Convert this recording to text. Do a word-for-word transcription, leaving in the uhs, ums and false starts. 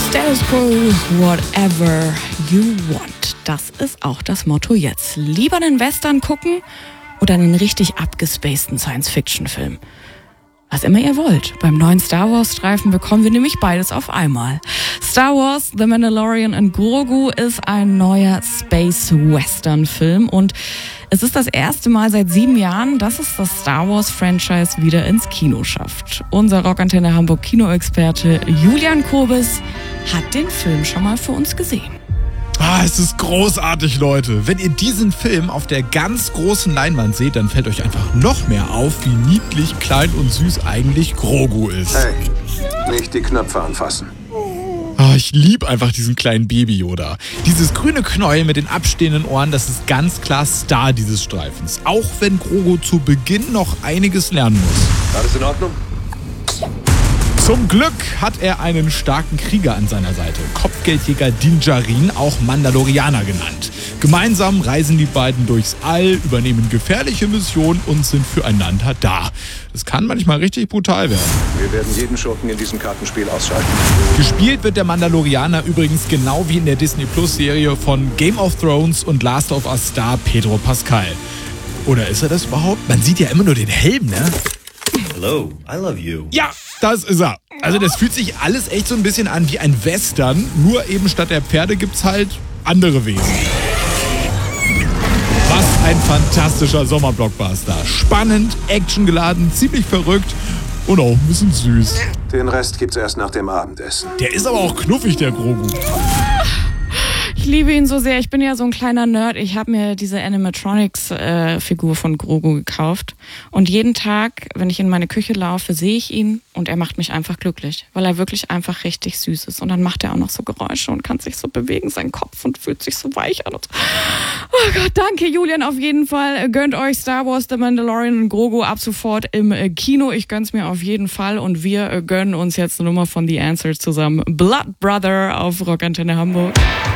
Status quo, whatever you want. Das ist auch das Motto jetzt. Lieber einen Western gucken oder einen richtig abgespaceden Science-Fiction-Film. Was immer ihr wollt. Beim neuen Star Wars-Streifen bekommen wir nämlich beides auf einmal. Star Wars, The Mandalorian and Grogu ist ein neuer Space-Western-Film und es ist das erste Mal seit sieben Jahren, dass es das Star Wars-Franchise wieder ins Kino schafft. Unser Rockantenne Hamburg Kinoexperte Julian Kobes hat den Film schon mal für uns gesehen. Ah, es ist großartig, Leute. Wenn ihr diesen Film auf der ganz großen Leinwand seht, dann fällt euch einfach noch mehr auf, wie niedlich, klein und süß eigentlich Grogu ist. Hey, nicht die Knöpfe anfassen. Ah, ich liebe einfach diesen kleinen Baby-Yoda. Dieses grüne Knäuel mit den abstehenden Ohren, das ist ganz klar Star dieses Streifens. Auch wenn Grogu zu Beginn noch einiges lernen muss. Alles in Ordnung? Zum Glück hat er einen starken Krieger an seiner Seite. Kopfgeldjäger Din Djarin, auch Mandalorianer genannt. Gemeinsam reisen die beiden durchs All, übernehmen gefährliche Missionen und sind füreinander da. Das kann manchmal richtig brutal werden. Wir werden jeden Schurken in diesem Kartenspiel ausschalten. Gespielt wird der Mandalorianer übrigens genau wie in der Disney Plus Serie von Game of Thrones und Last of Us Star Pedro Pascal. Oder ist er das überhaupt? Man sieht ja immer nur den Helm, ne? Hello, I love you. Ja, das ist er. Also das fühlt sich alles echt so ein bisschen an wie ein Western, nur eben statt der Pferde gibt's halt andere Wesen. Was ein fantastischer Sommerblockbuster. Spannend, actiongeladen, ziemlich verrückt und auch ein bisschen süß. Den Rest gibt's erst nach dem Abendessen. Der ist aber auch knuffig, der Grogu. Ich liebe ihn so sehr. Ich bin ja so ein kleiner Nerd. Ich habe mir diese Animatronics-Figur äh, von Grogu gekauft. Und jeden Tag, wenn ich in meine Küche laufe, sehe ich ihn und er macht mich einfach glücklich, weil er wirklich einfach richtig süß ist. Und dann macht er auch noch so Geräusche und kann sich so bewegen, sein Kopf, und fühlt sich so weich an. Und so. Oh Gott, danke Julian, auf jeden Fall. Gönnt euch Star Wars, The Mandalorian und Grogu ab sofort im äh, Kino. Ich gönn's mir auf jeden Fall. Und wir äh, gönnen uns jetzt eine Nummer von The Answers zusammen. Blood Brother auf Rockantenne Hamburg.